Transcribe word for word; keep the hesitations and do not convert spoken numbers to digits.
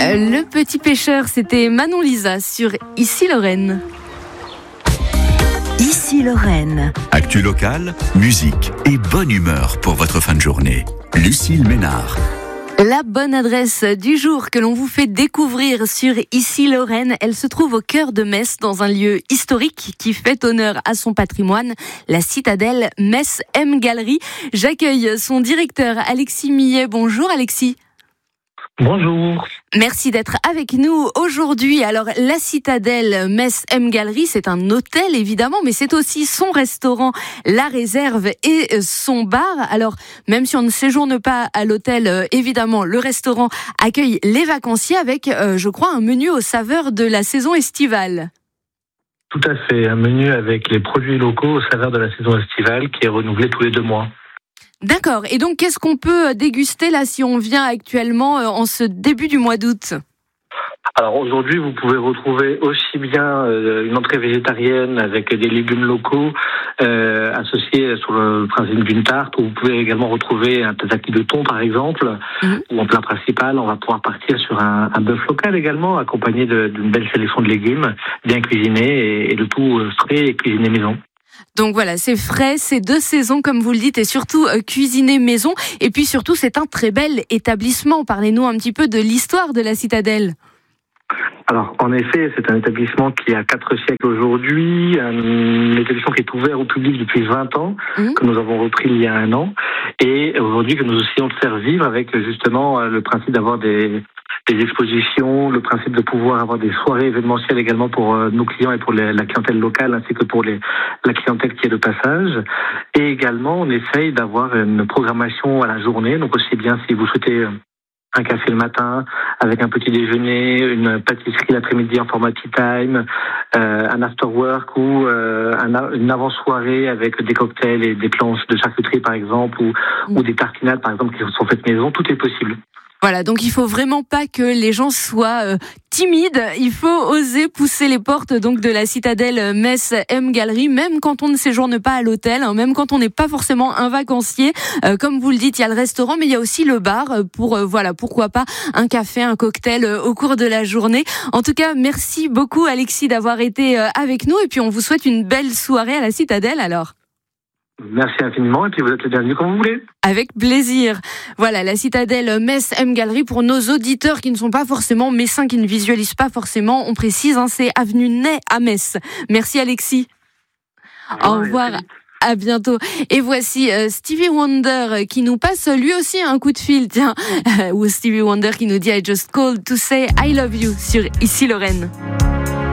Euh, le petit pêcheur, c'était Manon Lisa sur Ici Lorraine. Ici Lorraine. Actu locale, musique et bonne humeur pour votre fin de journée. Lucille Ménard. La bonne adresse du jour que l'on vous fait découvrir sur Ici Lorraine, elle se trouve au cœur de Metz, dans un lieu historique qui fait honneur à son patrimoine, la citadelle Metz M Gallery. J'accueille son directeur Alexis Millet. Bonjour Alexis. Bonjour. Merci d'être avec nous aujourd'hui. Alors, la citadelle Metz M Gallery, c'est un hôtel évidemment, mais c'est aussi son restaurant, la réserve et son bar. Alors, même si on ne séjourne pas à l'hôtel, euh, évidemment, le restaurant accueille les vacanciers avec, euh, je crois, un menu aux saveurs de la saison estivale. Tout à fait, un menu avec les produits locaux aux saveurs de la saison estivale qui est renouvelé tous les deux mois. D'accord. Et donc, qu'est-ce qu'on peut déguster là si on vient actuellement euh, en ce début du mois d'août ? Alors aujourd'hui, vous pouvez retrouver aussi bien euh, une entrée végétarienne avec des légumes locaux euh, associés sur le principe d'une tarte, ou vous pouvez également retrouver un tataki de thon par exemple, mmh. ou en plat principal, on va pouvoir partir sur un, un bœuf local également, accompagné de, d'une belle sélection de légumes, bien cuisinés et, et de tout frais et cuisiné maison. Donc voilà, c'est frais, c'est de saison comme vous le dites et surtout euh, cuisiné maison. Et puis surtout, c'est un très bel établissement. Parlez-nous un petit peu de l'histoire de la citadelle. Alors, en effet, c'est un établissement qui a quatre siècles aujourd'hui, un établissement qui est ouvert au public depuis vingt ans, mmh. que nous avons repris il y a un an, et aujourd'hui que nous essayons de faire vivre avec justement le principe d'avoir des... des expositions, le principe de pouvoir avoir des soirées événementielles également pour euh, nos clients et pour les, la clientèle locale ainsi que pour les, la clientèle qui est de passage. Et également, on essaye d'avoir une programmation à la journée, donc aussi bien si vous souhaitez un café le matin avec un petit déjeuner, une pâtisserie l'après-midi en format tea time, euh, un after work ou euh, un, une avant-soirée avec des cocktails et des planches de charcuterie par exemple, ou, mmh. ou des tartinades par exemple qui sont faites maison, tout est possible. Voilà, donc il faut vraiment pas que les gens soient euh, timides. Il faut oser pousser les portes donc de la citadelle Metz M Gallery, même quand on ne séjourne pas à l'hôtel, hein, même quand on n'est pas forcément un vacancier. Euh, comme vous le dites, il y a le restaurant, mais il y a aussi le bar pour euh, voilà, pourquoi pas un café, un cocktail euh, au cours de la journée. En tout cas, merci beaucoup Alexis d'avoir été euh, avec nous et puis on vous souhaite une belle soirée à la citadelle alors. Merci infiniment et puis vous êtes les bienvenus quand vous voulez. Avec plaisir. Voilà, la citadelle Metz M Gallery pour nos auditeurs qui ne sont pas forcément messins, qui ne visualisent pas forcément. On précise, hein, c'est avenue Ney à Metz. Merci Alexis. Ah, Au revoir. À bientôt. Et voici euh, Stevie Wonder qui nous passe lui aussi un coup de fil. Tiens, ou Stevie Wonder qui nous dit I just called to say I love you sur Ici Lorraine.